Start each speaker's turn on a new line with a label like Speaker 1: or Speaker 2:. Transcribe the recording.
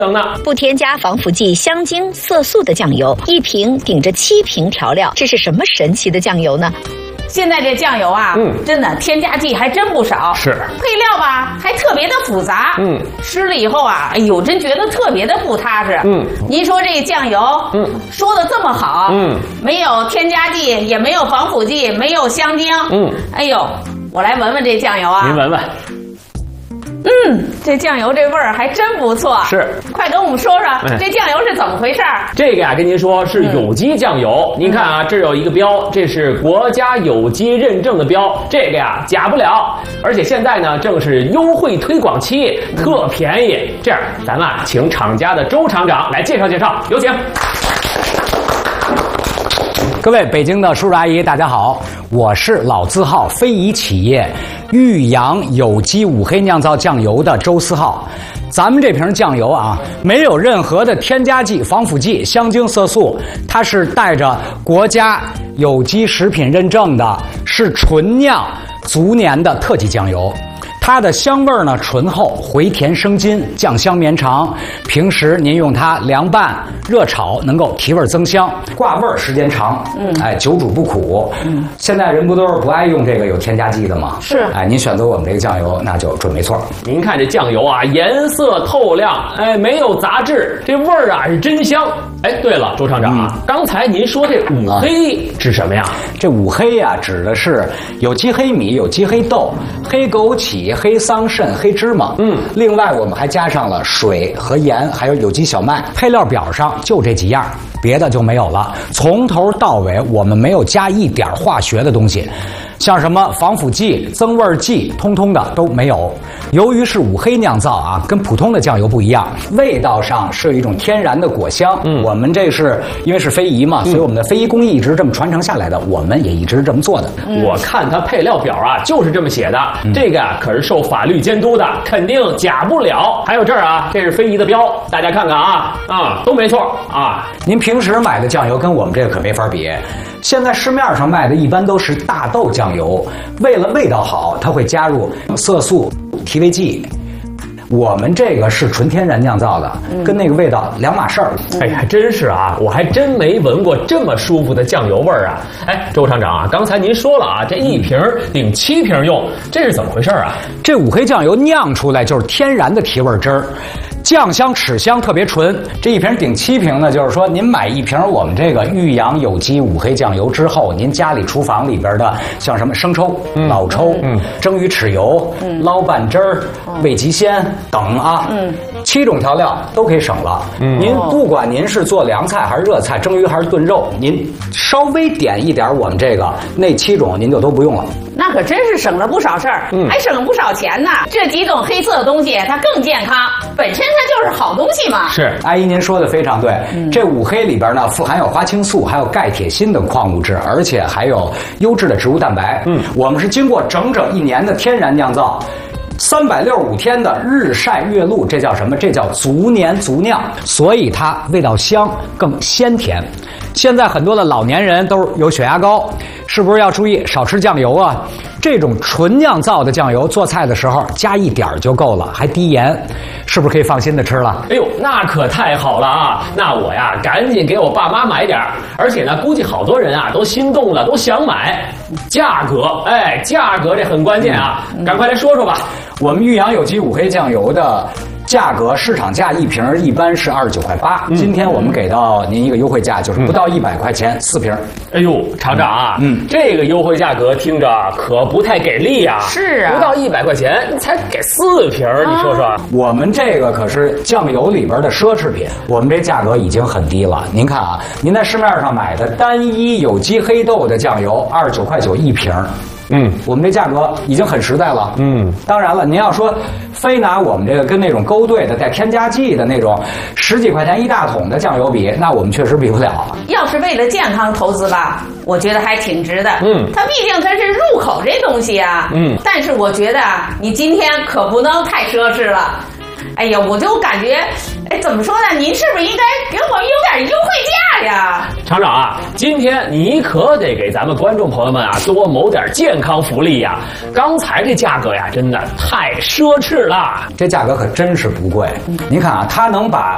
Speaker 1: 等呢，
Speaker 2: 不添加防腐剂、香精、色素的酱油，1瓶顶着7瓶调料，这是什么神奇的酱油呢？
Speaker 3: 现在这酱油啊，真的添加剂还真不少，
Speaker 1: 是
Speaker 3: 配料吧还特别的复杂，吃了以后啊，哎呦，真觉得特别的不踏实。您说这酱油，说的这么好，没有添加剂，也没有防腐剂，没有香精，哎呦，我来闻闻这酱油啊，
Speaker 1: 您闻闻。
Speaker 3: 这酱油这味儿还真不错。
Speaker 1: 是，
Speaker 3: 快跟我们说说这酱油是怎么回事？
Speaker 1: 这个呀，跟您说是有机酱油。您看啊，这有一个标，这是国家有机认证的标，这个呀假不了。而且现在呢，正是优惠推广期，特便宜。这样，咱们请厂家的周厂长来介绍介绍，有请。
Speaker 4: 各位北京的叔叔阿姨，大家好，我是老字号非遗企业玉阳有机五黑酿造酱油的周思浩。咱们这瓶酱油啊，没有任何的添加剂、防腐剂、香精、色素，它是带着国家有机食品认证的，是纯酿足年的特级酱油。它的香味呢醇厚，回甜生津，酱香绵长。平时您用它凉拌、热炒，能够提味增香，挂味儿时间长。久煮不苦。现在人不都是不爱用这个有添加剂的吗？
Speaker 3: 是。
Speaker 4: 您选择我们这个酱油，那就准没错。
Speaker 1: 您看这酱油啊，颜色透亮，没有杂质，这味儿啊是真香。对了，周厂长啊，刚才您说这五黑是什么呀？
Speaker 4: 这五黑呀，指的是有机黑米、有机黑豆、黑枸杞、黑桑葚、黑芝麻。另外我们还加上了水和盐，还有有机小麦。配料表上就这几样，别的就没有了。从头到尾我们没有加一点化学的东西，像什么防腐剂、增味剂，通通的都没有。由于是五黑酿造啊，跟普通的酱油不一样，味道上是有一种天然的果香。我们这是因为是非遗嘛，所以我们的非遗工艺一直这么传承下来的，我们也一直这么做的。
Speaker 1: 我看它配料表啊，就是这么写的。这个啊可是受法律监督的，肯定假不了。还有这儿啊，这是非遗的标，大家看看啊，都没错啊。
Speaker 4: 您平时买的酱油跟我们这个可没法比。现在市面上卖的一般都是大豆酱油，为了味道好，它会加入色素、提味剂。我们这个是纯天然酿造的，跟那个味道两码事儿。
Speaker 1: 还真是啊，我还真没闻过这么舒服的酱油味儿啊。周厂长啊，刚才您说了啊，这1瓶顶7瓶用，这是怎么回事啊？
Speaker 4: 这五黑酱油酿出来就是天然的提味汁儿。酱香齿香特别纯，这1瓶顶7瓶呢，就是说您买1瓶我们这个玉阳有机五黑酱油之后，您家里厨房里边的像什么生抽、老抽、蒸鱼豉油、捞拌汁儿、味极鲜等啊，7种调料都可以省了。您不管您是做凉菜还是热菜，蒸鱼还是炖肉，您稍微点一点我们这个那7种您就都不用了。
Speaker 3: 那可真是省了不少事儿，还省了不少钱呢。这几种黑色的东西它更健康，本身它就是好东西嘛。
Speaker 4: 是，阿姨您说的非常对。这五黑里边呢，富含有花青素，还有钙、铁、锌等矿物质，而且还有优质的植物蛋白。我们是经过整整1年的天然酿造。365天的日晒月露，这叫什么？这叫足年足酿，所以它味道香，更鲜甜。现在很多的老年人都有血压高，是不是要注意少吃酱油啊？这种纯酿造的酱油做菜的时候加1点就够了，还低盐，是不是可以放心的吃了？
Speaker 1: 那可太好了啊！那我呀赶紧给我爸妈买点，而且呢估计好多人啊都心动了，都想买。价格，价格这很关键啊，赶快来说说吧。
Speaker 4: 我们玉阳有机五黑酱油的价格，市场价1瓶一般是29块8，今天我们给到您一个优惠价，就是不到100块钱4瓶。
Speaker 1: 厂长啊，这个优惠价格听着可不太给力啊。
Speaker 3: 是啊，
Speaker 1: 不到100块钱才给4瓶，你说说。
Speaker 4: 我们这个可是酱油里边的奢侈品，我们这价格已经很低了。您看啊，您在市面上买的单一有机黑豆的酱油29块91瓶。我们这价格已经很实在了。当然了，您要说非拿我们这个跟那种勾兑的带添加剂的那种10几块钱1大桶的酱油比，那我们确实比不了。
Speaker 3: 要是为了健康投资吧，我觉得还挺值的。它毕竟它是入口这东西啊。但是我觉得你今天可不能太奢侈了。我就感觉，怎么说呢？您是不是应该给我们有点优惠价呀？
Speaker 1: 厂长啊，今天你可得给咱们观众朋友们啊多谋点健康福利呀！刚才这价格呀，真的太奢侈了。
Speaker 4: 这价格可真是不贵。您看啊，它能把